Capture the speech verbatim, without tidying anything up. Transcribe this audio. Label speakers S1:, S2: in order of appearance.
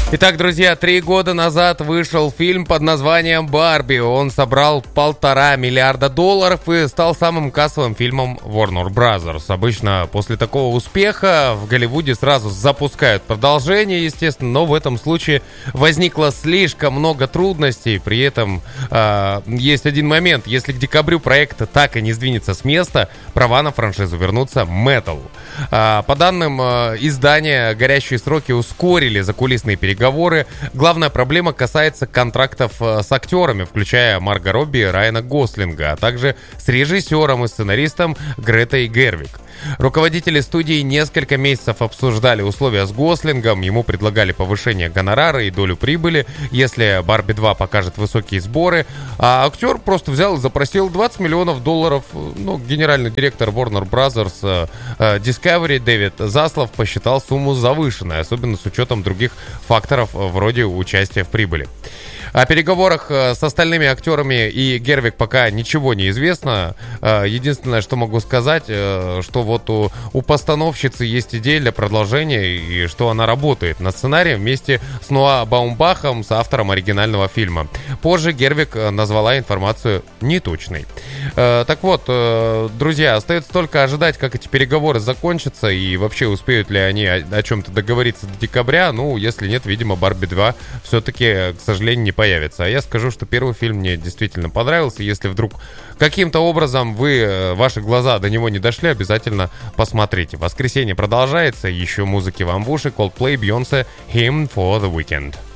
S1: Итак, друзья, три года назад вышел фильм под названием «Барби». Он собрал полтора миллиарда долларов и стал самым кассовым фильмом Warner Bros. Обычно после такого успеха в Голливуде сразу запускают продолжение, естественно, но в этом случае возникло слишком много трудностей. При этом э, есть один момент. Если к декабрю проект так и не сдвинется с места, права на франшизу вернутся Mattel. Э, по данным э, издания, горящие сроки ускорили закулисные переговоры. Главная проблема касается контрактов с актерами, включая Марго Робби и Райана Гослинга, а также с режиссером и сценаристом Гретой Гервиг. Руководители студии несколько месяцев обсуждали условия с Гослингом, ему предлагали повышение гонорара и долю прибыли, если «Барби два» покажет высокие сборы, а актер просто взял и запросил двадцать миллионов долларов. Ну, генеральный директор Warner Bros. Discovery Дэвид Заслав посчитал сумму завышенной, особенно с учетом других факторов вроде участия в прибыли. О переговорах с остальными актерами и Гервиг пока ничего не известно. Единственное, что могу сказать, что вот у, у постановщицы есть идея для продолжения и что она работает над сценарием вместе с Ноа Баумбахом, с автором оригинального фильма. Позже Гервиг назвала информацию неточной. Так вот, друзья, остается только ожидать, как эти переговоры закончатся и вообще успеют ли они о, о чем-то договориться до декабря. Ну, если нет, видимо, «Барби два» все-таки, к сожалению, не появится. А я скажу, что первый фильм мне действительно понравился. Если вдруг каким-то образом вы, ваши глаза до него не дошли, обязательно посмотрите. Воскресенье продолжается, еще музыки вам в уши. Coldplay, Beyoncé, Hymn for the Weekend.